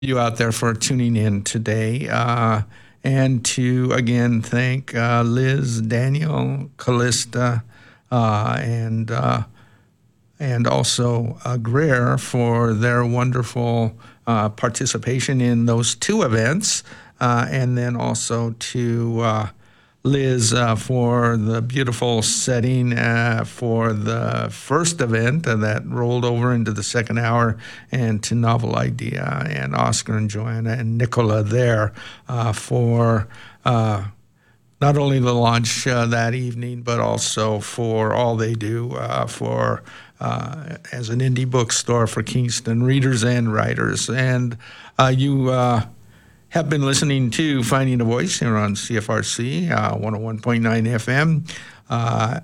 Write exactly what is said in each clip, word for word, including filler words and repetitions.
you out there for tuning in today. Uh, and to again thank uh, Liz, Daniel, Callista, uh, and uh, and also uh, Greer for their wonderful uh, participation in those two events, uh, and then also to uh, Liz uh, for the beautiful setting uh, for the first event uh, that rolled over into the second hour, and to Novel Idea and Oscar and Joanna and Nicola there uh, for uh, not only the launch uh, that evening, but also for all they do uh, for uh, as an indie bookstore for Kingston readers and writers. And uh, you uh, have been listening to Finding a Voice here on C F R C uh, one oh one point nine F M, uh,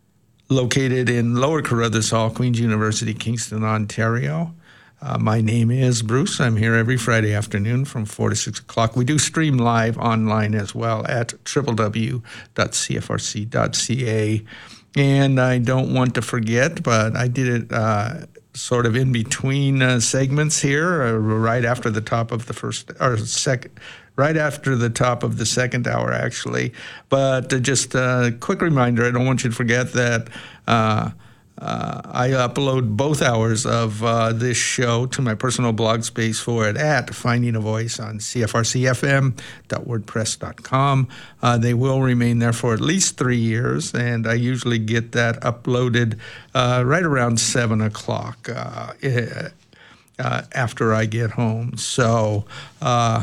located in Lower Carruthers Hall, Queen's University, Kingston, Ontario. Uh, my name is Bruce. I'm here every Friday afternoon from four to six o'clock. We do stream live online as well at w w w dot c f r c dot c a. And I don't want to forget, but I did it uh, sort of in between uh, segments here, uh, right after the top of the first, or second, right after the top of the second hour, actually. But uh, just a quick reminder, I don't want you to forget that uh, uh, I upload both hours of uh, this show to my personal blog space for it at Finding a Voice on c f r c f m dot wordpress dot com. Uh, they will remain there for at least three years, and I usually get that uploaded uh, right around seven o'clock uh, uh, after I get home. So uh,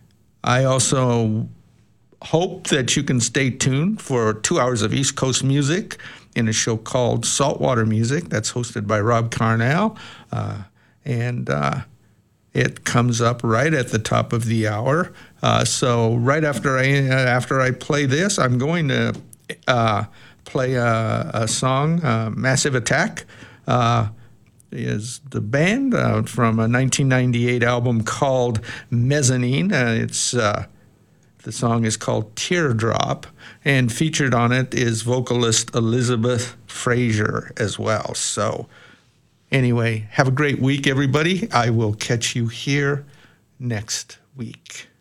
I also hope that you can stay tuned for two hours of East Coast music in a show called Saltwater Music that's hosted by Rob Carnell. Uh, and uh, it comes up right at the top of the hour. Uh, so right after I uh, after I play this, I'm going to uh, play a, a song, uh, Massive Attack. Uh, is the band uh, from a nineteen ninety-eight album called Mezzanine. Uh, it's uh, The song is called Teardrop, and featured on it is vocalist Elizabeth Fraser as well. So anyway, have a great week, everybody. I will catch you here next week.